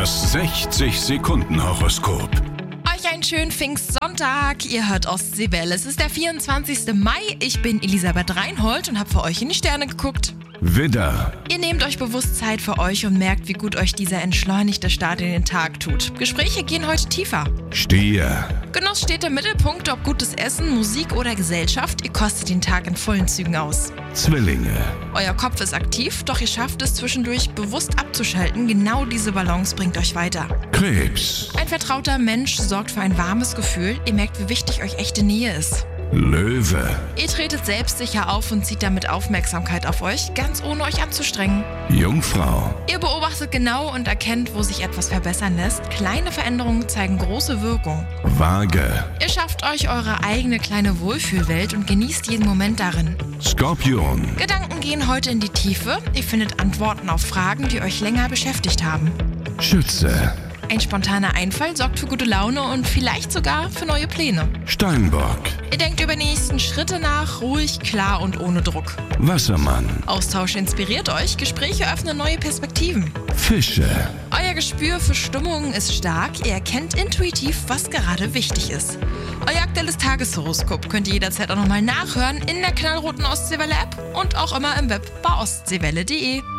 Das 60-Sekunden-Horoskop. Euch einen schönen Pfingstsonntag. Ihr hört Ostseewelle. Es ist der 24. Mai. Ich bin Elisabeth Reinhold und habe für euch in die Sterne geguckt. Widder, Ihr nehmt euch bewusst Zeit für euch und merkt, wie gut euch dieser entschleunigte Start in den Tag tut. Gespräche gehen heute tiefer. Stier, Genuss steht im Mittelpunkt, ob gutes Essen, Musik oder Gesellschaft. Ihr kostet den Tag in vollen Zügen aus. Zwillinge, Euer Kopf ist aktiv, doch ihr schafft es zwischendurch bewusst abzuschalten. Genau diese Balance bringt euch weiter. Krebs, Ein vertrauter Mensch sorgt für ein warmes Gefühl. Ihr merkt, wie wichtig euch echte Nähe ist. Löwe, Ihr tretet selbstsicher auf und zieht damit Aufmerksamkeit auf euch, ganz ohne euch anzustrengen. Jungfrau, Ihr beobachtet genau und erkennt, wo sich etwas verbessern lässt. Kleine Veränderungen zeigen große Wirkung. Waage, Ihr schafft euch eure eigene kleine Wohlfühlwelt und genießt jeden Moment darin. Skorpion, Gedanken gehen heute in die Tiefe. Ihr findet Antworten auf Fragen, die euch länger beschäftigt haben. Schütze, Ein spontaner Einfall sorgt für gute Laune und vielleicht sogar für neue Pläne. Steinbock, Ihr denkt über die nächsten Schritte nach, ruhig, klar und ohne Druck. Wassermann, Austausch inspiriert euch, Gespräche öffnen neue Perspektiven. Fische. Euer Gespür für Stimmungen ist stark, ihr erkennt intuitiv, was gerade wichtig ist. Euer aktuelles Tageshoroskop könnt ihr jederzeit auch nochmal nachhören in der knallroten Ostseewelle-App und auch immer im Web bei ostseewelle.de.